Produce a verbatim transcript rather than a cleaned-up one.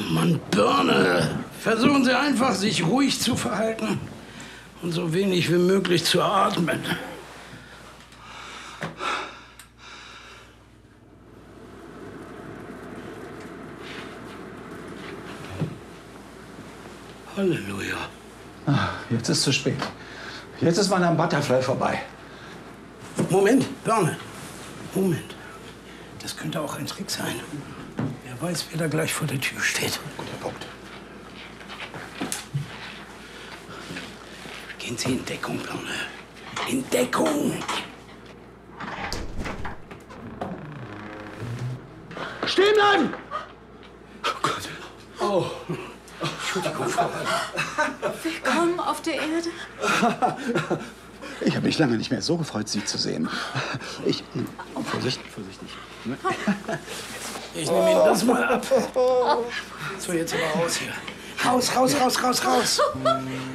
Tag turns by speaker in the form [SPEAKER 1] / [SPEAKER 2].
[SPEAKER 1] Mann, Birne. Versuchen Sie einfach, sich ruhig zu verhalten und so wenig wie möglich zu atmen. Halleluja.
[SPEAKER 2] Ah, jetzt ist zu spät. Jetzt ist man am Butterfly vorbei.
[SPEAKER 1] Moment, Birne. Moment. Das könnte auch ein Trick sein. Wer weiß, wer da gleich vor der Tür steht.
[SPEAKER 2] Guter Punkt.
[SPEAKER 1] Gehen Sie in Deckung, Birne. In Deckung!
[SPEAKER 2] Stehen bleiben!
[SPEAKER 1] Oh Gott. Oh. Oh, Entschuldigung, Frau Haller.
[SPEAKER 3] Willkommen auf der Erde.
[SPEAKER 2] Ich habe mich lange nicht mehr so gefreut, Sie zu sehen. Ich... Oh, vorsichtig, vorsichtig. Ne?
[SPEAKER 1] Ich nehme Ihnen das mal ab. So, jetzt aber raus hier. Raus, raus, raus, raus, raus.